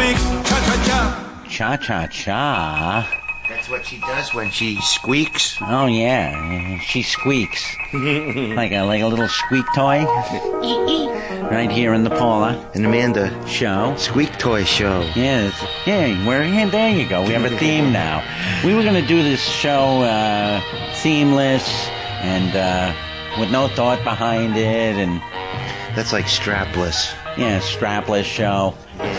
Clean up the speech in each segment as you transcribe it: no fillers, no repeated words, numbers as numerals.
squeaks, cha-cha-cha. Cha-cha-cha. That's what she does when she squeaks. Oh, yeah. She squeaks. like a little squeak toy. Right here in the Paula And Amanda, show. Squeak Toy Show. Yes. Yeah, there you go. We have a theme now. We were going to do this show themeless and with no thought behind it. And That's like strapless. yeah, strapless show.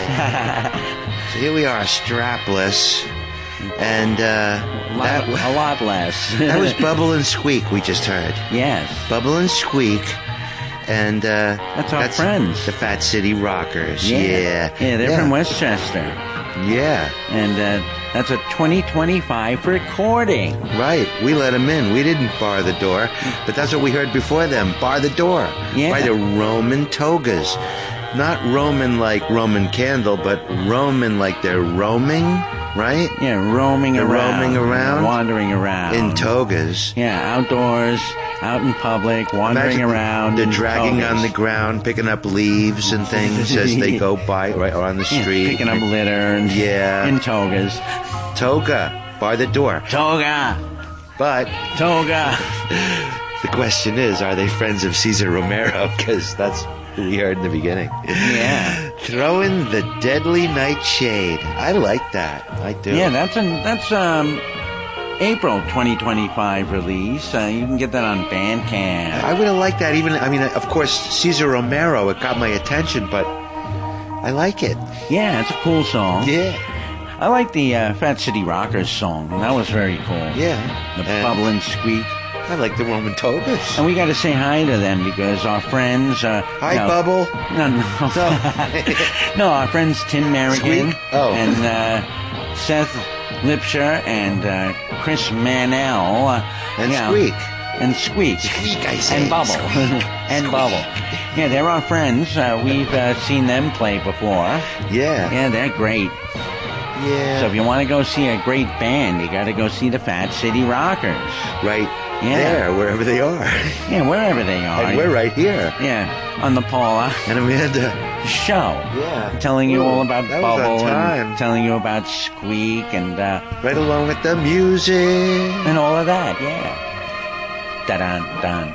So here we are, strapless. And A lot less. that was Bubble and Squeak we just heard. Yes. Bubble and Squeak. And That's our friends. The Fat City Rockers. Yeah, they're from Westchester. Yeah, And that's a 2025 recording. right. We let them in. We didn't bar the door. But that's what we heard before them. Bar the door. Yeah. By the Roman Togas. Not Roman like Roman candle, but Roman like they're roaming, right? Yeah, roaming They're around. roaming around? Wandering around. In togas. Yeah, outdoors, out in public, wandering Imagine around. They're in dragging togas. on the ground, picking up leaves and things as they go by, right, or on the Yeah, street. picking up litter and Yeah. in togas. Toga, bar the door. Toga! But Toga! the question is, are they friends of Cesar Romero? Because that's who we heard in the beginning. Yeah. Throwing the Deadly Nightshade. I like that. I do. Yeah, that's April 2025 release. You can get that on Bandcamp. I would have liked that even, of course, Cesar Romero, it got my attention, but I like it. Yeah, it's a cool song. Yeah. I like the Fat City Rockers song. That was very cool. Yeah. The And Bubble and Squeak. I like the Roman Togas. And we got to say hi to them because our friends... Hi, Bubble. No. No, our friends Tim Merrigan Squeak? Oh. and Seth Lipsher and Chris Manell. And Squeak. And Squeak. Squeak, I say. And Bubble. Squeak. And Squeak. Bubble. Yeah, they're our friends. We've seen them play before. Yeah. Yeah, they're great. Yeah. So if you want to go see a great band, you got to go see the Fat City Rockers. Right Yeah. there, wherever they are. Yeah, wherever they are. And we're right here. Yeah, on the Paula And Amanda. show. Yeah. Telling you Ooh, all about that was on Bubble time. and telling you about Squeak and Right along with the music. all of that. Yeah. Da-dun, dun.